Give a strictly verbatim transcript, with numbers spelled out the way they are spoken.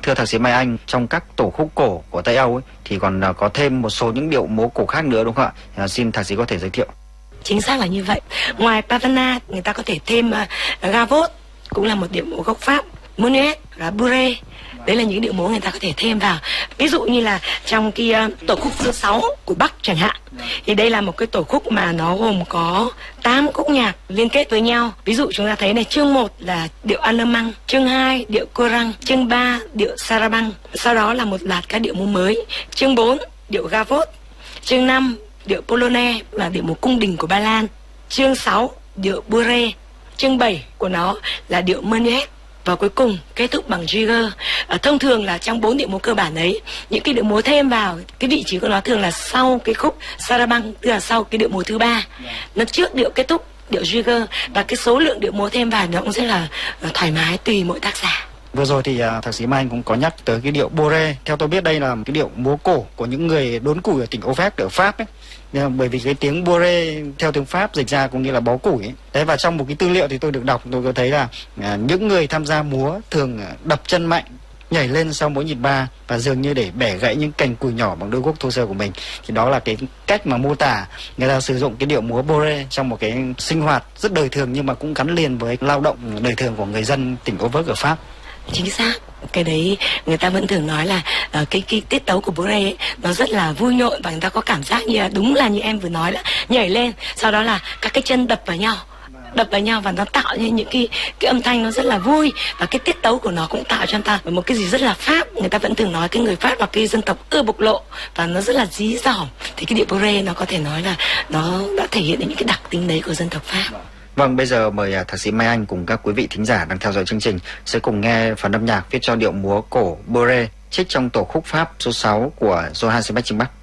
Thưa thạc sĩ Mai Anh, trong các tổ khúc cổ của Tây Âu ấy, thì còn có thêm một số những điệu múa cổ khác nữa đúng không ạ? À, xin thạc sĩ có thể giới thiệu. Chính xác là như vậy. Ngoài Pavana, người ta có thể thêm uh, Gavotte, cũng là một điệu múa gốc Pháp, Menuet và Bourrée. Đấy là những điệu múa người ta có thể thêm vào. Ví dụ như là trong cái uh, tổ khúc số sáu của Bắc chẳng hạn, thì đây là một cái tổ khúc mà nó gồm có tám khúc nhạc liên kết với nhau. Ví dụ chúng ta thấy này, chương một là điệu Alemang, chương hai điệu Corang, chương ba điệu Sarabang. Sau đó là một loạt các điệu múa mới. Chương bốn điệu Gavotte, chương năm điệu Polonaise là điệu múa cung đình của Ba Lan, chương sáu điệu Bourrée, chương bảy của nó là điệu Menuet, và cuối cùng kết thúc bằng Jigger. À, thông thường là trong bốn điệu múa cơ bản ấy, những cái điệu múa thêm vào cái vị trí của nó thường là sau cái khúc Sarabang, tức là sau cái điệu múa thứ ba, nó trước điệu kết thúc điệu Jigger, và cái số lượng điệu múa thêm vào nó cũng rất là thoải mái tùy mỗi tác giả. Vừa rồi thì uh, thạc sĩ Mai Anh cũng có nhắc tới cái điệu Bourrée. Theo tôi biết đây là một cái điệu múa cổ của những người đốn củi ở tỉnh Auvergne ở Pháp ấy. Bởi vì cái tiếng Bourrée theo tiếng Pháp dịch ra cũng như là bó củi ấy. Đấy, và trong một cái tư liệu thì tôi được đọc, tôi có thấy là uh, những người tham gia múa thường uh, đập chân mạnh, nhảy lên sau mỗi nhịp ba và dường như để bẻ gãy những cành củi nhỏ bằng đôi guốc thô sơ của mình. Thì đó là cái cách mà mô tả người ta sử dụng cái điệu múa Bourrée trong một cái sinh hoạt rất đời thường, nhưng mà cũng gắn liền với lao động đời thường của người dân tỉnh Auvergne ở Pháp. Chính xác. Cái đấy người ta vẫn thường nói là uh, cái, cái tiết tấu của Bourrée ấy, nó rất là vui nhộn, và người ta có cảm giác như là đúng là như em vừa nói là nhảy lên, sau đó là các cái chân đập vào nhau đập vào nhau và nó tạo nên những cái cái âm thanh nó rất là vui, và cái tiết tấu của nó cũng tạo cho người ta một cái gì rất là Pháp. Người ta vẫn thường nói cái người Pháp là cái dân tộc ưa bộc lộ và nó rất là dí dỏm, thì cái điệu Bourrée nó có thể nói là nó đã thể hiện được những cái đặc tính đấy của dân tộc Pháp. Vâng, bây giờ mời thạc sĩ Mai Anh cùng các quý vị thính giả đang theo dõi chương trình sẽ cùng nghe phần âm nhạc viết cho điệu múa cổ Bourrée trích trong tổ khúc Pháp số sáu của Johann Sebastian Bach.